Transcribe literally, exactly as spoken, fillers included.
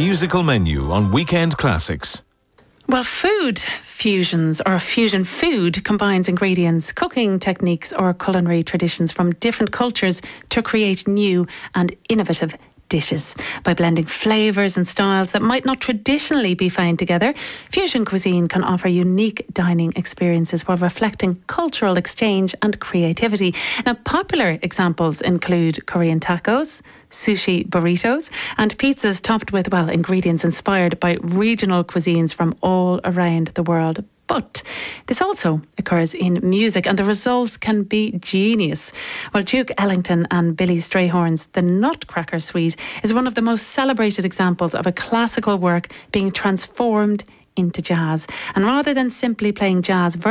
musical menu on Weekend Classics. Well, food fusions or fusion food combines ingredients, cooking techniques or culinary traditions from different cultures to create new and innovative dishes. By blending flavours and styles that might not traditionally be found together, fusion cuisine can offer unique dining experiences while reflecting cultural exchange and creativity. Now, popular examples include Korean tacos, sushi burritos and pizzas topped with, well, ingredients inspired by regional cuisines from all around the world. But this also occurs in music and the results can be genius. Well, Duke Ellington and Billy Strayhorn's The Nutcracker Suite is one of the most celebrated examples of a classical work being transformed into jazz. And rather than simply playing jazz